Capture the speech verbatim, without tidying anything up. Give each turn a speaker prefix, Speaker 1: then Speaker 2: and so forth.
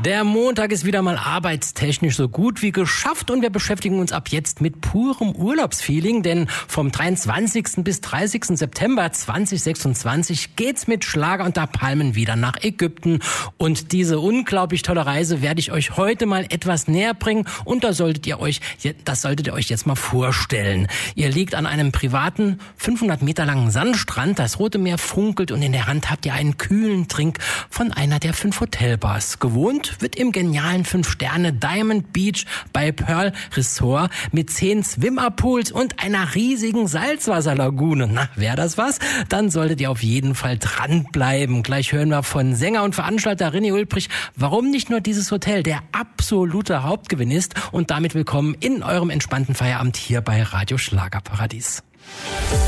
Speaker 1: Der Montag ist wieder mal arbeitstechnisch so gut wie geschafft und wir beschäftigen uns ab jetzt mit purem Urlaubsfeeling, denn vom dreiundzwanzigsten bis dreißigsten September zweitausendsechsundzwanzig geht's mit Schlager unter Palmen wieder nach Ägypten und diese unglaublich tolle Reise werde ich euch heute mal etwas näher bringen und da solltet ihr euch, das solltet ihr euch jetzt mal vorstellen. Ihr liegt an einem privaten, fünfhundert Meter langen Sandstrand, das Rote Meer funkelt und in der Hand habt ihr einen kühlen Trink von einer der fünf Hotelbars. Gewohnt wird im genialen fünf Sterne Diamond Beach bei Pearl Resort mit zehn Swimmerpools und einer riesigen Salzwasserlagune. Na, wäre das was? Dann solltet ihr auf jeden Fall dranbleiben. Gleich hören wir von Sänger und Veranstalter René Ulbrich, warum nicht nur dieses Hotel der absolute Hauptgewinn ist. Und damit willkommen in eurem entspannten Feierabend hier bei Radio Schlagerparadies.